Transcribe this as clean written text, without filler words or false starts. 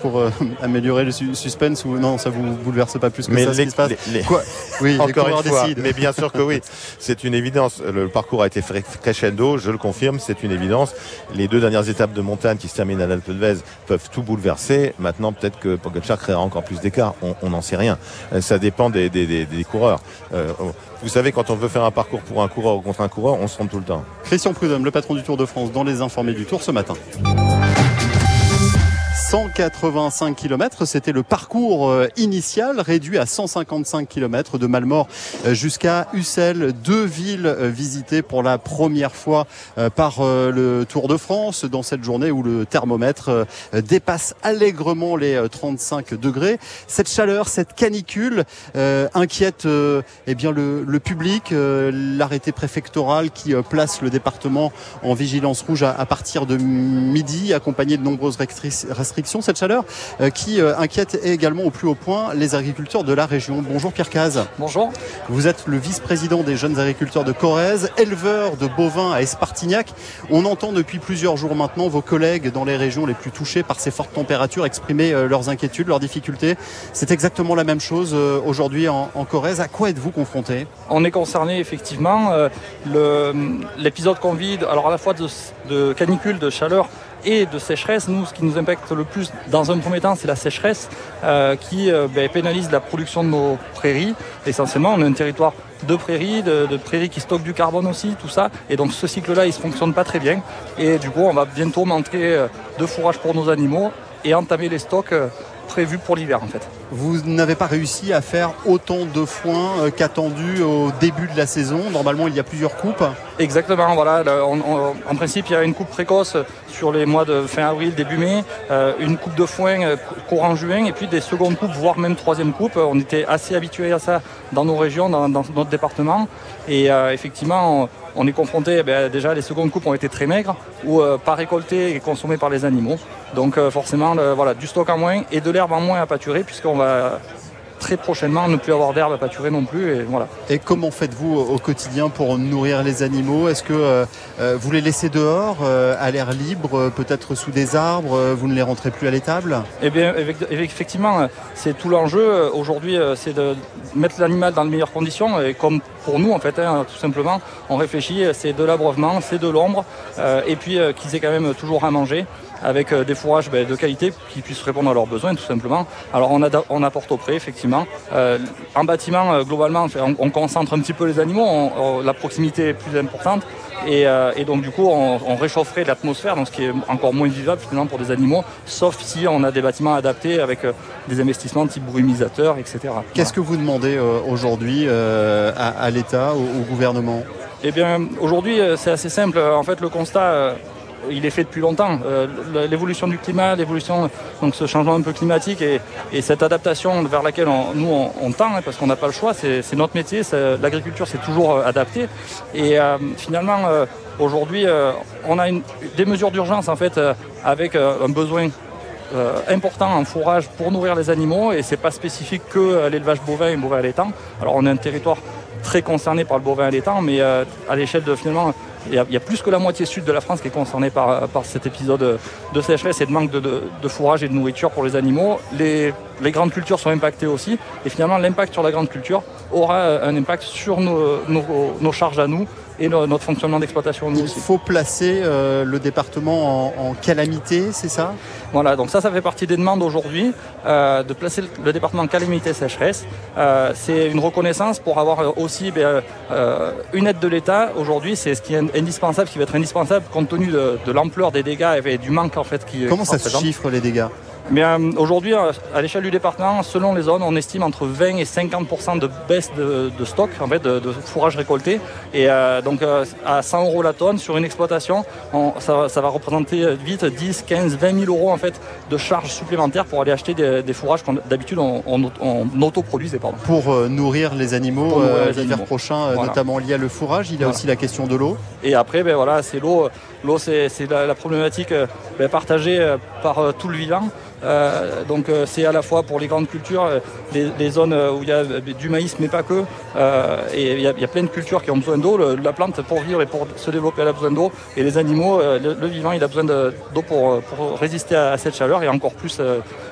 pour améliorer le suspense ou non, ça vous bouleverse pas plus que ça ce qui se passe Quoi Oui, encore une fois, décident. mais bien sûr que oui, c'est une évidence. Le parcours a été crescendo, je le confirme, c'est une évidence. Les 2 dernières étapes de montagne qui se terminent à l'Alpe d'Huez peuvent tout bouleverser. Maintenant, peut-être que Pogačar créera encore plus d'écart. On n'en sait rien. Ça dépend des coureurs. Vous savez, quand on veut faire un parcours pour un coureur ou contre un coureur, on se trompe tout le temps. Christian Prudhomme, le patron du Tour de France, dans les informés du Tour ce matin. 185 km, c'était le parcours initial, réduit à 155 km de Malmort jusqu'à Ussel. 2 villes visitées pour la première fois par le Tour de France dans cette journée où le thermomètre dépasse allègrement les 35 degrés. Cette chaleur, cette canicule inquiète le public. L'arrêté préfectoral qui place le département en vigilance rouge à partir de midi, accompagné de nombreuses restrictions. Cette chaleur qui inquiète également au plus haut point les agriculteurs de la région. Bonjour Pierre Cazes. Bonjour. Vous êtes le vice-président des jeunes agriculteurs de Corrèze, éleveur de bovins à Espartignac. On entend depuis plusieurs jours maintenant vos collègues dans les régions les plus touchées par ces fortes températures exprimer leurs inquiétudes, leurs difficultés. C'est exactement la même chose aujourd'hui en Corrèze. À quoi êtes-vous confrontés ? On est concerné effectivement. L'épisode qu'on vit, alors à la fois de canicule, de chaleur et de sécheresse. Nous, ce qui nous impacte le plus dans un premier temps, c'est la sécheresse qui pénalise la production de nos prairies. Essentiellement, on a un territoire de prairies, de prairies qui stockent du carbone aussi, tout ça. Et donc ce cycle-là, il ne fonctionne pas très bien. Et du coup, on va bientôt manquer de fourrage pour nos animaux et entamer les stocks prévus pour l'hiver en fait. Vous n'avez pas réussi à faire autant de foin qu'attendu au début de la saison. Normalement, il y a plusieurs coupes. Exactement, voilà. En principe, il y a une coupe précoce sur les mois de fin avril, début mai, une coupe de foin courant juin et puis des secondes coupes, voire même troisième coupe. On était assez habitués à ça dans nos régions, dans notre département. Et effectivement, on est confronté, déjà les secondes coupes ont été très maigres ou pas récoltées et consommées par les animaux. Donc forcément, du stock en moins et de l'herbe en moins à pâturer puisqu'on va très prochainement ne plus avoir d'herbe à pâturer non plus. Et voilà. Et comment faites-vous au quotidien pour nourrir les animaux ? Est-ce que vous les laissez dehors, à l'air libre, peut-être sous des arbres, vous ne les rentrez plus à l'étable ? Eh bien, effectivement, c'est tout l'enjeu. Aujourd'hui, c'est de mettre l'animal dans les meilleures conditions. Et comme pour nous, en fait, tout simplement, on réfléchit, c'est de l'abreuvement, c'est de l'ombre, et puis qu'ils aient quand même toujours à manger, avec des fourrages de qualité qui puissent répondre à leurs besoins tout simplement. Alors on apporte au pré effectivement. En bâtiment, globalement, on concentre un petit peu les animaux, la proximité est plus importante et donc du coup on réchaufferait l'atmosphère, donc ce qui est encore moins vivable finalement pour des animaux, sauf si on a des bâtiments adaptés avec des investissements type brumisateur, etc. Qu'est-ce que vous demandez aujourd'hui à l'État, au gouvernement ? Eh bien aujourd'hui c'est assez simple. En fait le constat il est fait depuis longtemps. L'évolution du climat, donc ce changement un peu climatique et cette adaptation vers laquelle on tend, parce qu'on n'a pas le choix, c'est notre métier, l'agriculture c'est toujours adapté. Et finalement, aujourd'hui, on a des mesures d'urgence en fait, avec un besoin important en fourrage pour nourrir les animaux, et c'est pas spécifique que l'élevage bovin et bovin allaitant. Alors on a un territoire très concerné par le bovin allaitant, mais à l'échelle de finalement il y a plus que la moitié sud de la France qui est concernée par cet épisode de sécheresse et de manque de fourrage et de nourriture pour les animaux. Les grandes cultures sont impactées aussi, et finalement l'impact sur la grande culture aura un impact sur nos charges à nous et notre fonctionnement d'exploitation. Il faut placer le département en calamité, c'est ça ? Voilà, donc ça fait partie des demandes aujourd'hui, de placer le département en calamité sécheresse. C'est une reconnaissance pour avoir aussi une aide de l'État. Aujourd'hui, c'est ce qui est indispensable, qui va être indispensable compte tenu de l'ampleur des dégâts et du manque en fait qui. Comment ça se chiffre les dégâts ? Mais aujourd'hui, à l'échelle du département, selon les zones, on estime entre 20 et 50% de baisse de stock, en fait, de fourrage récolté. Et donc, à 100 € la tonne sur une exploitation, ça va représenter vite 10, 15, 20 000 € en fait, de charges supplémentaires pour aller acheter des fourrages qu'on d'habitude on autoproduisait. Pour nourrir les animaux l'hiver prochain, voilà. Notamment lié à le fourrage, il y a aussi la question de l'eau. Et après, c'est l'eau. L'eau, c'est la problématique partagée par tout le vivant. Donc c'est à la fois pour les grandes cultures, les zones où il y a du maïs mais pas que, et il y a plein de cultures qui ont besoin d'eau. La plante pour vivre et pour se développer elle a besoin d'eau, et les animaux, le vivant il a besoin d'eau pour résister à cette chaleur et encore plus